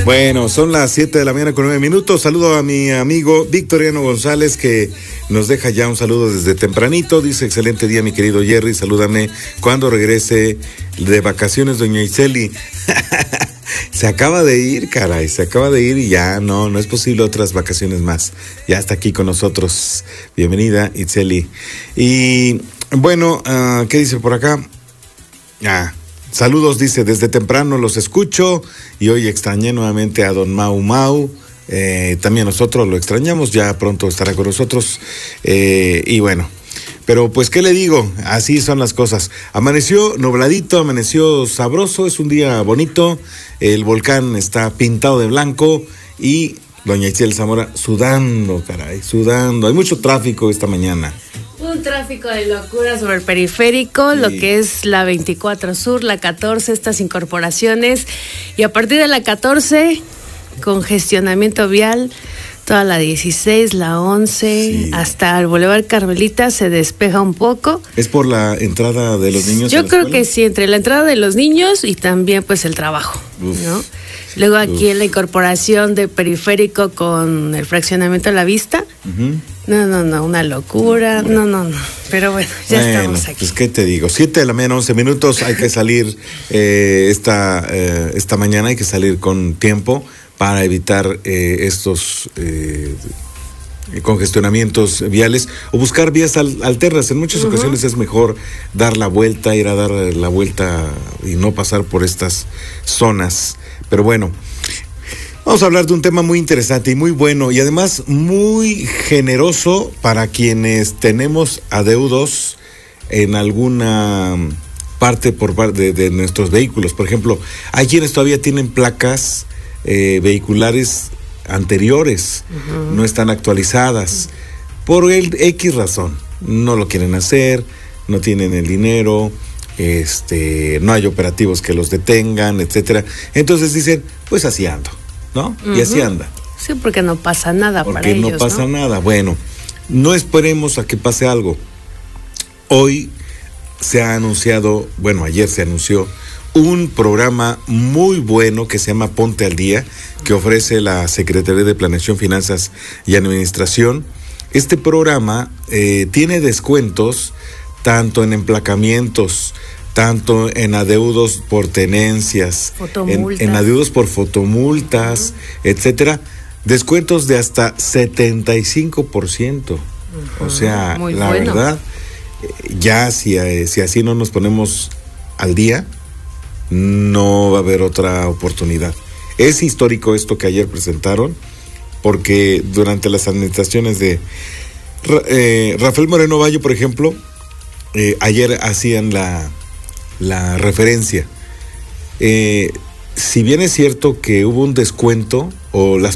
Bueno, son las 7 de la mañana con 9 minutos. Saludo a mi amigo Victoriano González, que nos deja ya un saludo desde tempranito. Dice: excelente día, mi querido Jerry. Salúdame cuando regrese de vacaciones, doña Iseli. Se acaba de ir, caray, se acaba de ir y ya no es posible otras vacaciones más. Ya está aquí con nosotros. Bienvenida, Iseli. Y bueno, ¿qué dice por acá? Saludos, dice, desde temprano los escucho y hoy extrañé nuevamente a don Mau Mau. También nosotros lo extrañamos, ya pronto estará con nosotros. Y bueno, pero pues, ¿qué le digo? Así son las cosas. Amaneció nubladito, amaneció sabroso, es un día bonito. El volcán está pintado de blanco y doña Itzel Zamora sudando, caray, sudando. Hay mucho tráfico esta mañana. Un tráfico de locura sobre el periférico, sí. Lo que es la 24 Sur, la 14, estas incorporaciones. Y a partir de la 14, congestionamiento vial, toda la 16, la 11, sí. Hasta el Boulevard Carmelita se despeja un poco. ¿Es por la entrada de los niños? Yo creo que sí, entre la entrada de los niños y también pues el trabajo, ¿no? Luego aquí en la incorporación de periférico con el fraccionamiento a la vista. Uh-huh. No, una locura. No. Pero bueno, ya estamos aquí. Pues, ¿qué te digo? 7 de la mañana, 11 minutos. Hay que salir esta mañana, hay que salir con tiempo para evitar estos congestionamientos viales o buscar vías alternas. En muchas ocasiones es mejor dar la vuelta, ir a dar la vuelta y no pasar por estas zonas. Pero bueno, vamos a hablar de un tema muy interesante y muy bueno y además muy generoso para quienes tenemos adeudos en alguna parte de nuestros vehículos. Por ejemplo, hay quienes todavía tienen placas vehiculares anteriores, no están actualizadas por el X razón, no lo quieren hacer, no tienen el dinero, no hay operativos que los detengan, etcétera. Entonces dicen, pues así ando, ¿no? Y así anda. Sí, porque no pasa nada para ellos, porque no pasa nada. Bueno, no esperemos a que pase algo. Hoy se ha anunciado, ayer se anunció un programa muy bueno que se llama Ponte al Día, que ofrece la Secretaría de Planeación, Finanzas y Administración. Este programa tiene descuentos tanto en emplacamientos, tanto en adeudos por tenencias, en adeudos por fotomultas, etcétera. Descuentos de hasta 75%. O sea, la verdad, ya si así no nos ponemos al día, no va a haber otra oportunidad. Es histórico esto que ayer presentaron, porque durante las administraciones de Rafael Moreno Valle, por ejemplo, ayer hacían la referencia. Si bien es cierto que hubo un descuento o las